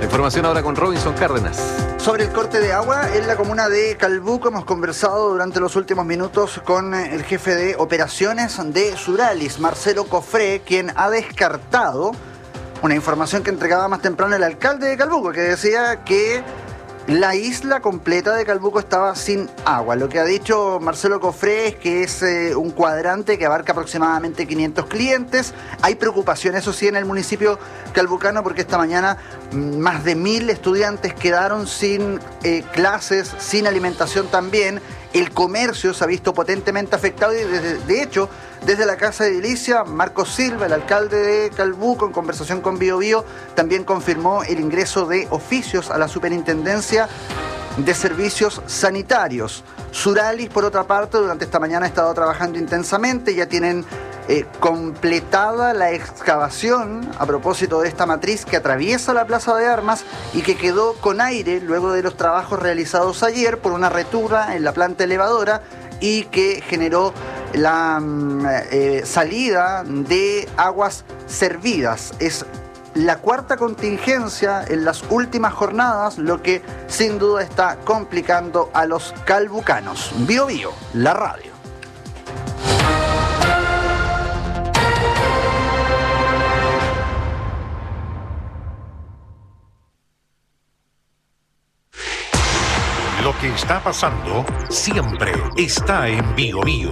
Información ahora con Robinson Cárdenas. Sobre el corte de agua en la comuna de Calbuco hemos conversado durante los últimos minutos con el jefe de operaciones de Suralis, Marcelo Cofré, quien ha descartado una información que entregaba más temprano el alcalde de Calbuco, que decía que la isla completa de Calbuco estaba sin agua. Lo que ha dicho Marcelo Cofré es que es un cuadrante que abarca aproximadamente 500 clientes. Hay preocupación, eso sí, en el municipio calbucano, porque esta mañana más de 1000 estudiantes quedaron sin clases, sin alimentación también. El comercio se ha visto potentemente afectado y de hecho, desde la Casa de Edilicia, Marcos Silva, el alcalde de Calbuco, en conversación con Biobío, también confirmó el ingreso de oficios a la Superintendencia de Servicios Sanitarios. Suralis, por otra parte, durante esta mañana ha estado trabajando intensamente, ya tienen completada la excavación a propósito de esta matriz que atraviesa la Plaza de Armas y que quedó con aire luego de los trabajos realizados ayer por una retura en la planta elevadora y que generó la salida de aguas servidas. Es la cuarta contingencia en las últimas jornadas, lo que sin duda está complicando a los calbucanos. Biobío, la radio. Lo que está pasando siempre está en Biobío.